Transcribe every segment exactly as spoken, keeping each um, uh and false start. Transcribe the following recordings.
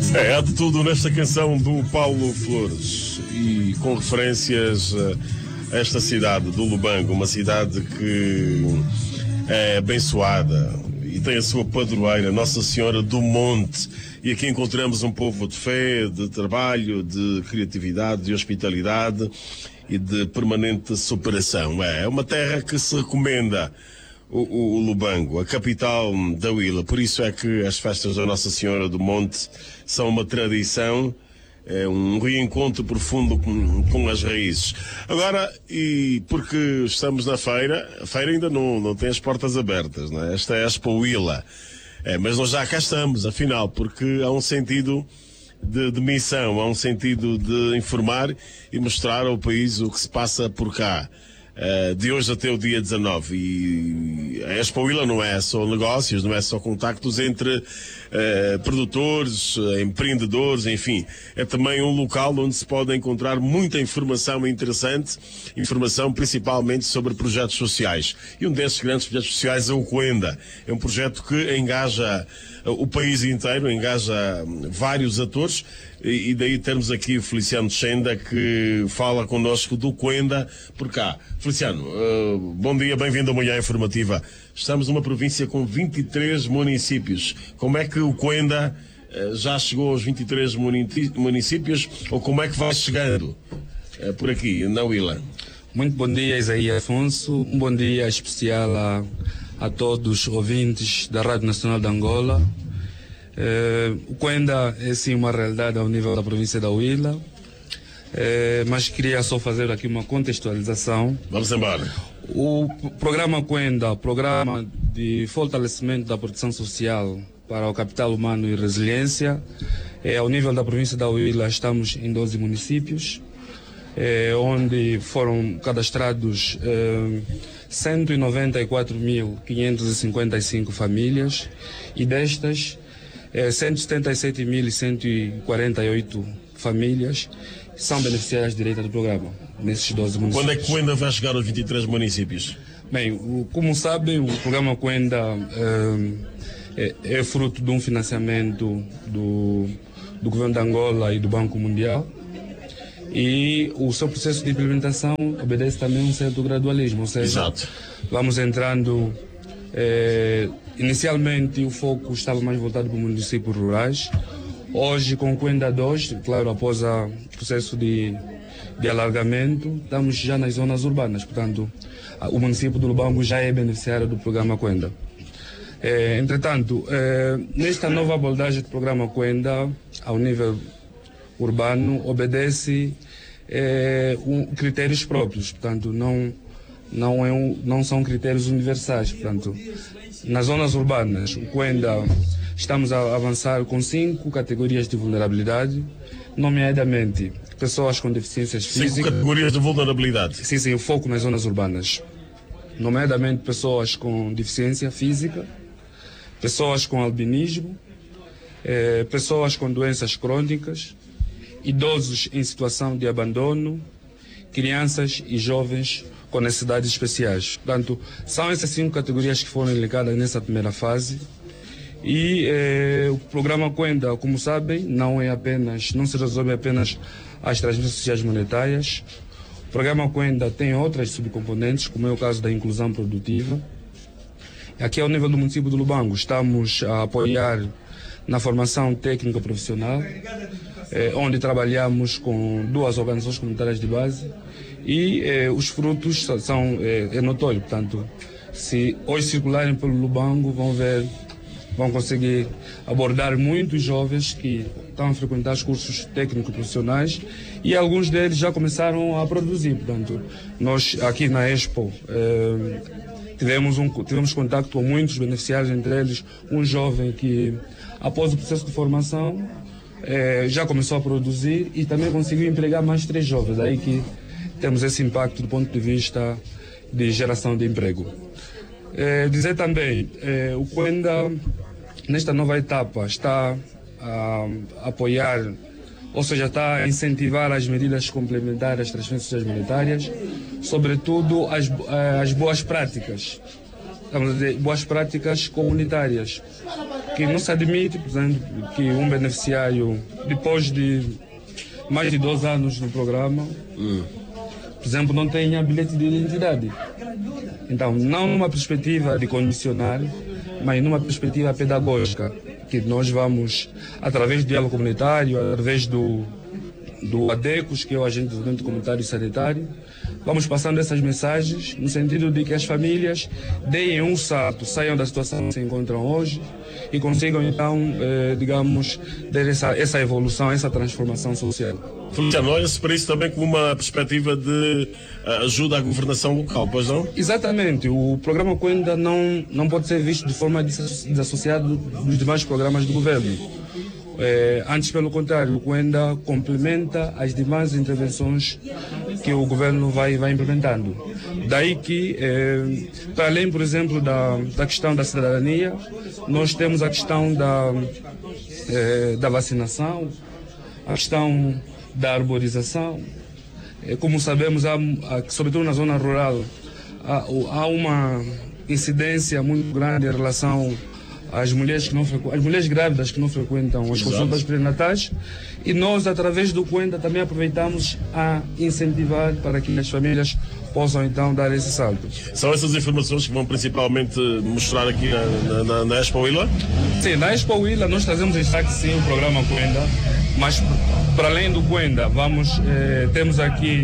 É, há de tudo nesta canção do Paulo Flores e com referências a esta cidade do Lubango, uma cidade que é abençoada e tem a sua padroeira, Nossa Senhora do Monte, e aqui encontramos um povo de fé, de trabalho, de criatividade, de hospitalidade e de permanente superação. É uma terra que se recomenda o, o, o Lubango, a capital da Huila. Por isso é que as festas da Nossa Senhora do Monte são uma tradição, é um reencontro profundo com, com as raízes. Agora, e porque estamos na feira, a feira ainda não, não tem as portas abertas, não é? Esta é a Expo Huila, é, mas nós já cá estamos, afinal, porque há um sentido de, de missão, há um sentido de informar e mostrar ao país o que se passa por cá. Uh, de hoje até o dia dezanove, e a Expo Huila não é só negócios, não é só contactos entre uh, produtores, uh, empreendedores, enfim, é também um local onde se pode encontrar muita informação interessante, informação principalmente sobre projetos sociais, e um desses grandes projetos sociais é o Coenda. É um projeto que engaja uh, o país inteiro, engaja vários atores, e, e daí temos aqui o Feliciano Chenda, que fala connosco do Coenda por cá. Feliciano, uh, bom dia, bem-vindo à Manhã Informativa. Estamos numa província com vinte e três municípios. Como é que o Coenda uh, já chegou aos vinte e três municípios, ou como é que vai chegando uh, por aqui, na Huila? Muito bom dia, Isaías Afonso. Um bom dia especial a, a todos os ouvintes da Rádio Nacional de Angola. Uh, o Coenda é sim uma realidade ao nível da província da Huila. É, mas queria só fazer aqui uma contextualização. Vamos embora. O programa Coenda, programa de fortalecimento da proteção social para o capital humano e resiliência, é, ao nível da província da Huila estamos em doze municípios, é, onde foram cadastrados é, cento e noventa e quatro mil quinhentas e cinquenta e cinco famílias, e destas é, cento e setenta e sete mil cento e quarenta e oito famílias são beneficiárias diretas do programa, nesses doze municípios. Quando é que Coenda vai chegar aos vinte e três municípios? Bem, o, como sabem, o programa Coenda é, é, é fruto de um financiamento do, do governo de Angola e do Banco Mundial, e o seu processo de implementação obedece também a um certo gradualismo, ou seja, Exato. Vamos entrando... É, inicialmente o foco estava mais voltado para os municípios rurais. Hoje, com o Coenda dois, claro, após o processo de, de alargamento, estamos já nas zonas urbanas. Portanto, o município do Lubango já é beneficiário do programa Coenda. É, entretanto, é, nesta nova abordagem do programa Coenda, ao nível urbano, obedece é, um, critérios próprios. Portanto, não, não, é um, não são critérios universais. Portanto, nas zonas urbanas, o Coenda... Estamos a avançar com cinco categorias de vulnerabilidade, nomeadamente pessoas com deficiências físicas. Cinco categorias de vulnerabilidade? Sim, sim, o foco nas zonas urbanas. Nomeadamente pessoas com deficiência física, pessoas com albinismo, eh, pessoas com doenças crônicas, idosos em situação de abandono, crianças e jovens com necessidades especiais. Portanto, são essas cinco categorias que foram elencadas nessa primeira fase. E eh, o programa Coenda, como sabem, não é apenas, não se resolve apenas as transferências sociais monetárias. O programa Coenda tem outras subcomponentes, como é o caso da inclusão produtiva. Aqui ao nível do município do Lubango, estamos a apoiar na formação técnica profissional, eh, onde trabalhamos com duas organizações comunitárias de base, e eh, os frutos são eh, é notório. Portanto, se hoje circularem pelo Lubango, vão ver, vão conseguir abordar muitos jovens que estão a frequentar os cursos técnicos profissionais, e alguns deles já começaram a produzir. Portanto, nós aqui na Expo eh, tivemos, um, tivemos contato com muitos beneficiários, entre eles um jovem que, após o processo de formação, eh, já começou a produzir e também conseguiu empregar mais três jovens. Daí que temos esse impacto do ponto de vista de geração de emprego. Eh, dizer também, eh, o Coenda, nesta nova etapa, está a apoiar, ou seja, está a incentivar as medidas complementares às transferências monetárias, sobretudo as, as boas práticas, estamos a dizer, boas práticas comunitárias, que não se admite, por exemplo, que um beneficiário, depois de mais de dois anos no programa, hum. por exemplo, não tenha bilhete de identidade. Então, não numa perspectiva de condicionar, mas numa perspectiva pedagógica, que nós vamos, através do diálogo comunitário, através do, do ADECOS, que é o Agente de Desenvolvimento Comunitário e Sanitário, vamos passando essas mensagens no sentido de que as famílias deem um salto, saiam da situação que se encontram hoje e consigam, então, eh, digamos, ter essa, essa evolução, essa transformação social. Feliciano, olha-se para isso também como uma perspectiva de ajuda à governação local, pois não? Exatamente. O programa Cuenda não, não pode ser visto de forma desassociada dos demais programas do governo. É, antes, pelo contrário, o Cuenda complementa as demais intervenções que o governo vai, vai implementando. Daí que, é, para além, por exemplo, da, da questão da cidadania, nós temos a questão da, é, da vacinação, a questão da arborização. É, como sabemos, há, há, sobretudo na zona rural, há, há uma incidência muito grande em relação às mulheres, que não frequ... as mulheres grávidas que não frequentam as consultas pré-natais, e nós, através do Cuenda, também aproveitamos a incentivar para que as famílias possam então dar esse salto. São essas informações que vão principalmente mostrar aqui na, na, na Expo Huila? Sim, na Expo Huila nós trazemos em destaque sim o programa Cuenda, mas para além do Cuenda, vamos, eh, temos aqui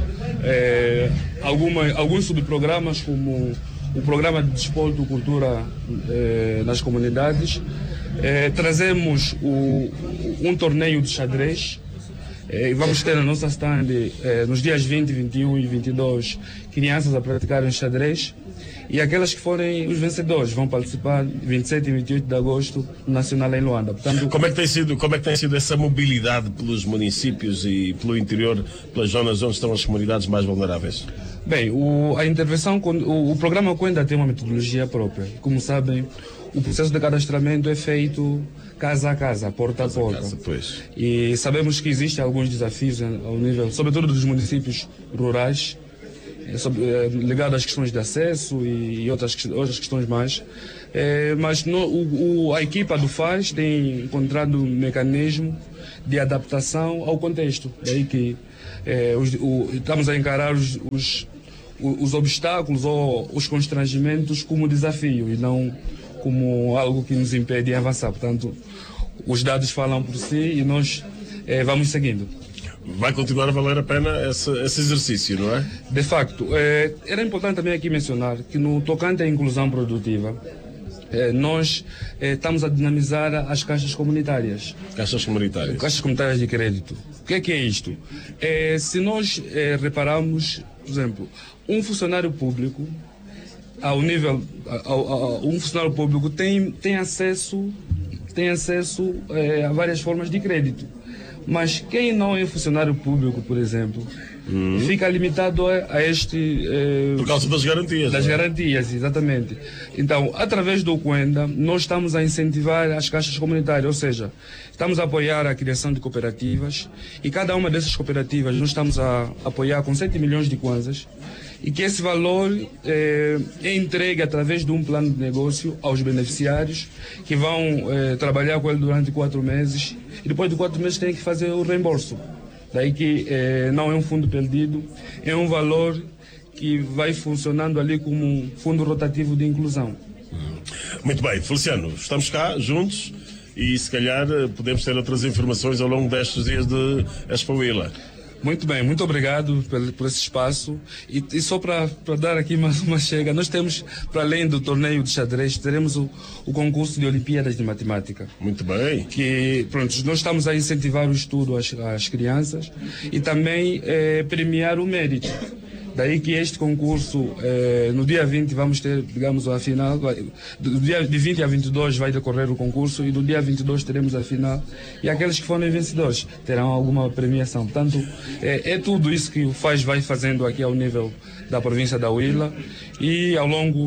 eh, alguma, alguns subprogramas como o programa de desporto e cultura eh, nas comunidades. Eh, trazemos o, um torneio de xadrez. Eh, vamos ter na nossa stand eh, nos dias vinte, vinte e um e vinte e dois crianças a praticarem xadrez. E aquelas que forem os vencedores vão participar vinte e sete e vinte e oito de agosto no Nacional em Luanda. Portanto, como é que tem sido, como é que tem sido essa mobilidade pelos municípios e pelo interior, pelas zonas onde estão as comunidades mais vulneráveis? Bem, o, a intervenção, o, o programa Cuenda tem uma metodologia própria. Como sabem, o processo de cadastramento é feito casa a casa, porta a porta. Casa, pois. E sabemos que existem alguns desafios ao nível, sobretudo dos municípios rurais, ligado às questões de acesso e outras, outras questões mais. É, mas no, o, o, a equipa do F A S tem encontrado um mecanismo de adaptação ao contexto. Daí que é, os, o, estamos a encarar os, os, os obstáculos ou os constrangimentos como desafio e não como algo que nos impede de avançar. Portanto, os dados falam por si e nós é, vamos seguindo. Vai continuar a valer a pena esse, esse exercício, não é? De facto. É, era importante também aqui mencionar que no tocante à inclusão produtiva, é, nós é, estamos a dinamizar as caixas comunitárias. Caixas comunitárias. Caixas comunitárias de crédito. O que é que é isto? É, se nós é, repararmos, por exemplo, um funcionário público, ao nível, ao, ao, um funcionário público tem, tem acesso, tem acesso é, a várias formas de crédito. Mas quem não é funcionário público, por exemplo, uhum. fica limitado a, a este... Eh, Por causa das garantias. Das é? garantias, exatamente. Então, através do Cuenda, nós estamos a incentivar as caixas comunitárias, ou seja, estamos a apoiar a criação de cooperativas e cada uma dessas cooperativas nós estamos a apoiar com sete milhões de kwanzas e que esse valor eh, é entregue através de um plano de negócio aos beneficiários que vão eh, trabalhar com ele durante quatro meses e depois de quatro meses têm que fazer o reembolso. Daí que eh, não é um fundo perdido, é um valor que vai funcionando ali como um fundo rotativo de inclusão. Muito bem, Feliciano, estamos cá juntos e se calhar podemos ter outras informações ao longo destes dias de Expo Huila. Muito bem, muito obrigado por, por esse espaço. E, e só para dar aqui mais uma chega, nós temos, para além do torneio de xadrez, teremos o, o concurso de Olimpíadas de Matemática. Muito bem. Que, pronto, nós estamos a incentivar o estudo às, às crianças e também eh, premiar o mérito. Daí que este concurso, eh, no dia vinte vamos ter, digamos, a final, vai, do dia de vinte a vinte e dois vai decorrer o concurso e no dia vinte e dois teremos a final e aqueles que forem vencedores terão alguma premiação. Portanto, é, é tudo isso que o F A S vai fazendo aqui ao nível da província da Huila e ao longo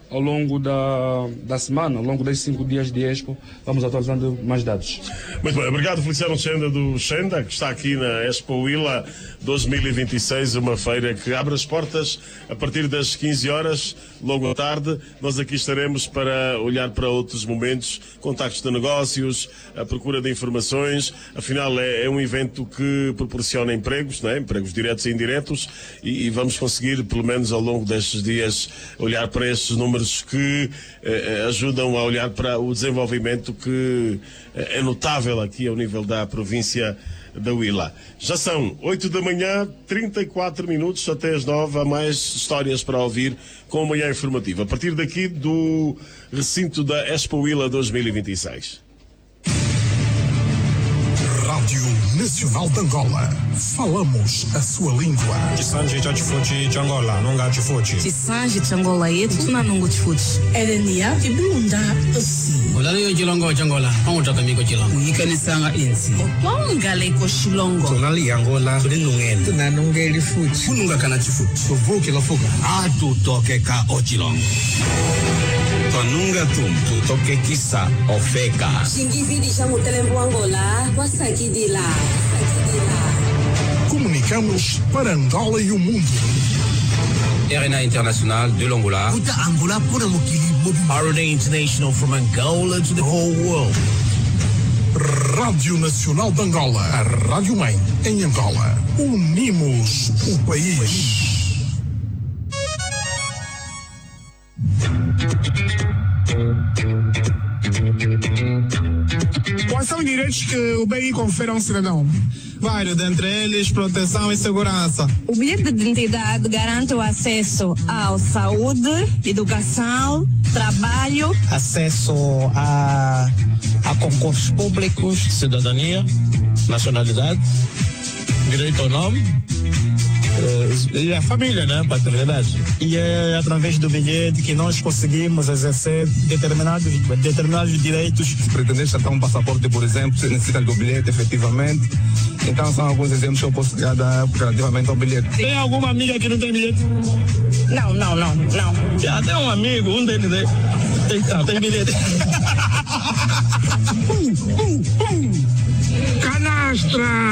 ao longo da, da semana, ao longo desses cinco dias de Expo, vamos atualizando mais dados. Muito bem, obrigado Feliciano Xenda do Xenda, que está aqui na Expo Willa dois mil e vinte e seis, uma feira que abre as portas a partir das quinze horas, logo à tarde. Nós aqui estaremos para olhar para outros momentos, contactos de negócios, a procura de informações. Afinal, é, é um evento que proporciona empregos, não é? Empregos diretos e indiretos, e, e vamos conseguir, pelo menos ao longo destes dias, olhar para estes números que eh, ajudam a olhar para o desenvolvimento que eh, é notável aqui ao nível da província da Willa. Já são oito da manhã, trinta e quatro minutos, até as nove, há mais histórias para ouvir com a manhã informativa. A partir daqui do recinto da Expo Willa dois mil e vinte e seis. Rádio Nacional de Angola. Falamos a sua língua. Chisanji cha chifuchi cha Angola, nunga chifuchi. Chisanji cha Angola yetu tuna nungu chifuchi. Edenia ibunda osi. Olale yo chilongo cha Angola, ongutaka miko chilongo. Uyikanisanga insi. Wangale ko shilongo. Tonali Angola, tuli nungeni. Tunanungeli fuchi. Kununga kana chifuchi. Tuvuki lofuga. Atu toke ka ochilongo. Tonunga tum, toke kisa ofeka. Shingividi changu telembo Angola, wasakidila. Wasakidila. Comunicamos para Angola e o mundo. R N A International de l'Angola. Uta Angola pura mukili. R N A International from Angola to the whole world. Rádio Nacional de Angola, a Rádio Mãe em Angola. Unimos o país. Quais são os direitos que o B I confere a um cidadão? Vários, dentre eles, proteção e segurança. O bilhete de identidade garante o acesso à saúde, educação, trabalho, acesso a, a concursos públicos, cidadania, nacionalidade, direito ao nome, e a família, né? Paternidade. E é através do bilhete que nós conseguimos exercer determinados, determinados direitos. Se pretender tratar um passaporte, por exemplo, você necessita do bilhete, efetivamente. Então são alguns exemplos que eu posso dar relativamente ao bilhete. Tem alguma amiga que não tem bilhete? Não, não, não, não. Já tem um amigo, um deles né? tem, tem bilhete. Canastra!